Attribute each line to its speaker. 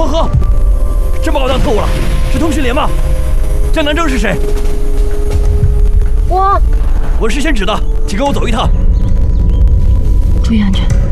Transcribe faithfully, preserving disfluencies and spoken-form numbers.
Speaker 1: 黄河，这么高档特务了，是通讯连吗？江南征是谁？
Speaker 2: 我，
Speaker 1: 我是先指的，请跟我走一趟。
Speaker 2: 注意安全。